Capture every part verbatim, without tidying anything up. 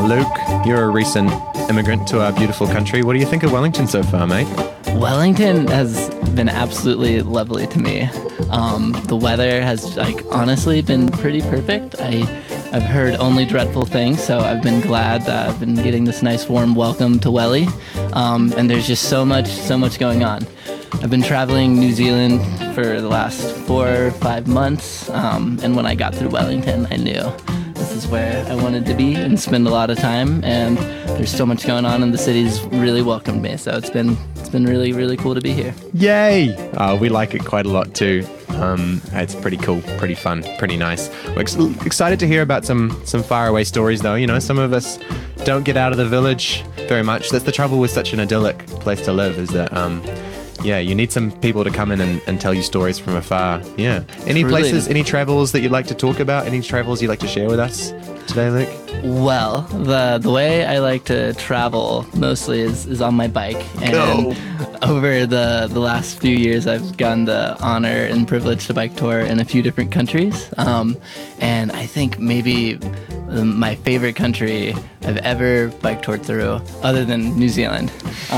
Now, Luke, you're a recent immigrant to our beautiful country. What do you think of Wellington so far, mate? Wellington has been absolutely lovely to me. Um, the weather has, like, honestly been pretty perfect. I, I've heard only dreadful things, so I've been glad that I've been getting this nice warm welcome to Welly. Um, and there's just so much, so much going on. I've been traveling New Zealand for the last four or five months, um, and when I got through Wellington, I knew this is where I wanted to be and spend a lot of time, and there's so much going on, and the city's really welcomed me, so it's been it's been really, really cool to be here. Yay! Uh, we like it quite a lot too. Um, it's pretty cool, pretty fun, pretty nice. We're ex- excited to hear about some some faraway stories, though. You know, some of us don't get out of the village very much. That's the trouble with such an idyllic place to live, is that um, yeah, you need some people to come in and, and tell you stories from afar. Yeah. Any Truly. places, any travels that you'd like to talk about? Any travels you'd like to share with us today, Luke? Well, the the way I like to travel mostly is, is on my bike. And Go. over the, the last few years, I've gotten the honor and privilege to bike tour in a few different countries. Um, and I think maybe my favorite country I've ever bike toured through, other than New Zealand,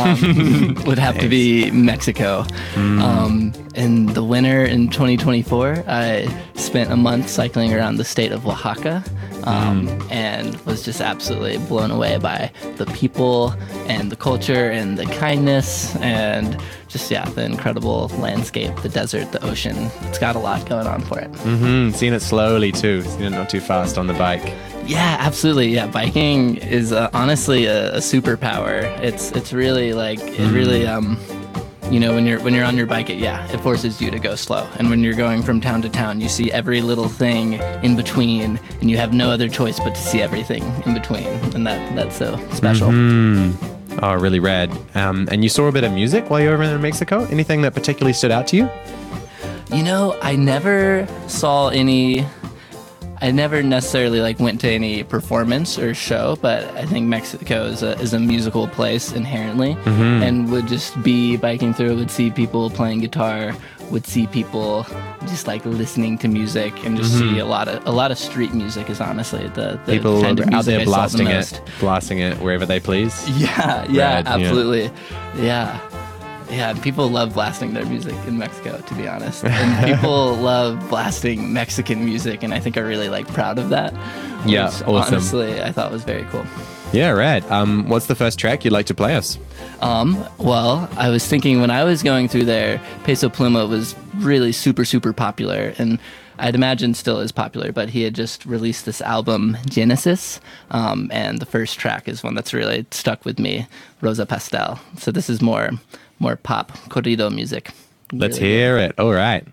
um, would have nice. to be Mexico. Mm. Um, in the winter in twenty twenty-four, I spent a month cycling around the state of Oaxaca. Um, mm. and was just absolutely blown away by the people and the culture and the kindness and just, yeah, the incredible landscape, the desert, the ocean. It's got a lot going on for it. Mm-hmm. Seeing it slowly, too. Seeing it not too fast on the bike. Yeah, absolutely. Yeah, biking is uh, honestly a, a superpower. It's it's really like, it mm. really... um. You know, when you're when you're on your bike, it, yeah, it forces you to go slow. And when you're going from town to town, you see every little thing in between, and you have no other choice but to see everything in between. And that that's so special. Mm-hmm. Oh, really rad. Um, and you saw a bit of music while you were over in Mexico? Anything that particularly stood out to you? You know, I never saw any... I never necessarily like went to any performance or show, but I think Mexico is a is a musical place inherently, mm-hmm. and would just be biking through, would see people playing guitar, would see people just like listening to music, and just mm-hmm. see a lot of a lot of street music is honestly the, the people kind of out there I blasting the it, blasting it wherever they please. Yeah, yeah, Rad, absolutely, yeah. yeah. Yeah, people love blasting their music in Mexico, to be honest. And people love blasting Mexican music, and I think are really like proud of that. Yeah, which, awesome. Honestly, I thought was very cool. Yeah, rad. Um, what's the first track you'd like to play us? Um, well, I was thinking when I was going through there, Peso Pluma was really super, super popular, and I'd imagine still is popular, but he had just released this album, Genesis, um, and the first track is one that's really stuck with me, Rosa Pastel. So this is more... more pop, corrido music. Let's really hear good. it. All right.